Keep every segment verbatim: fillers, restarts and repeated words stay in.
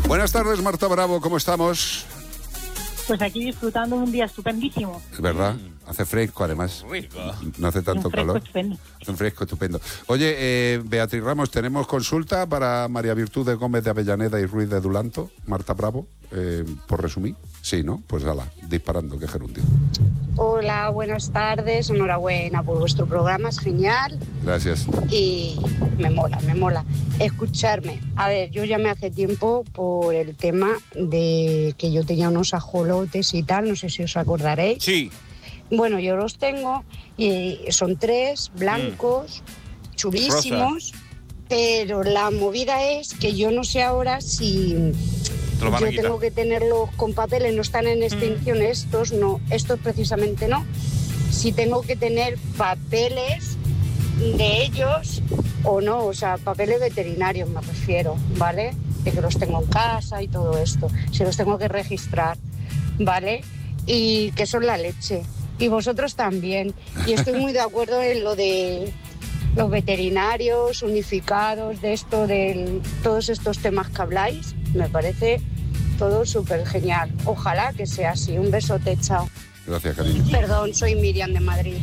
Buenas tardes, Marta Bravo, ¿cómo estamos? Pues aquí disfrutando de un día estupendísimo. Es verdad, hace fresco además. Rico. No hace tanto Un fresco calor. estupendo. Hace un fresco estupendo. Oye, eh, Beatriz Ramos, tenemos consulta para María Virtud Gómez de Avellaneda y Ruiz de Dulanto. Marta Bravo, eh, por resumir. Sí, ¿no? Pues ala, disparando, qué gerundio. Hola, buenas tardes, enhorabuena por vuestro programa, es genial. Gracias. Y me mola, me mola. Escucharme, a ver, yo llamé hace tiempo por el tema de que yo tenía unos ajolotes y tal, no sé si os acordaréis. Sí. Bueno, yo los tengo y son tres, blancos, mm. chulísimos, Rosa. Pero la movida es que yo no sé ahora si... Yo tengo que tenerlos con papeles, no están en extinción mm. estos, no, estos precisamente no. Si tengo que tener papeles de ellos o no, o sea, papeles veterinarios me refiero, ¿vale? De que los tengo en casa y todo esto, si los tengo que registrar, ¿vale? Y que son la leche. Y vosotros también. Y estoy muy de acuerdo en lo de los veterinarios unificados, de esto, de todos estos temas que habláis, me parece todo súper genial. Ojalá que sea así. Un besote, chao. Gracias, cariño. Perdón, soy Miriam de Madrid.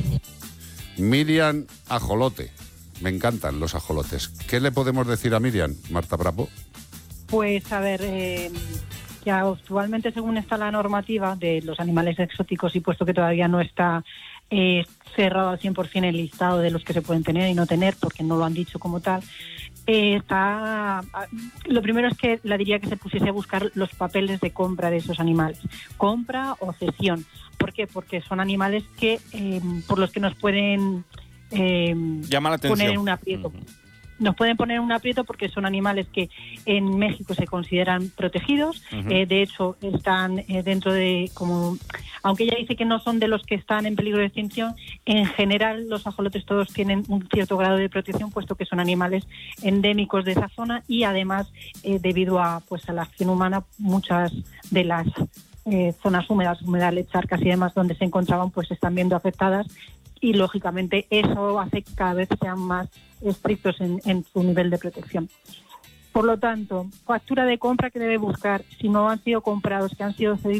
Miriam Ajolote. Me encantan los ajolotes. ¿Qué le podemos decir a Miriam, Marta Bravo? Pues a ver, eh, que actualmente según está la normativa de los animales exóticos y puesto que todavía no está eh, cerrado al cien por ciento el listado de los que se pueden tener y no tener, porque no lo han dicho como tal, eh, está lo primero es que la diría que se pusiese a buscar los papeles de compra de esos animales, compra o cesión. ¿Por qué? Porque son animales que eh, por los que nos pueden eh, llama la atención. Poner en un aprieto. Uh-huh. Nos pueden poner en un aprieto porque son animales que en México se consideran protegidos. Uh-huh. Eh, de hecho, están eh, dentro de, como, aunque ella dice que no son de los que están en peligro de extinción, en general los ajolotes todos tienen un cierto grado de protección, puesto que son animales endémicos de esa zona y además, eh, debido a, pues, a la acción humana, muchas de las eh, zonas húmedas, humedales, charcas y demás donde se encontraban, pues se están viendo afectadas. Y, lógicamente, eso hace que cada vez sean más estrictos en, en su nivel de protección. Por lo tanto, factura de compra que debe buscar, si no han sido comprados, que han sido cedidos,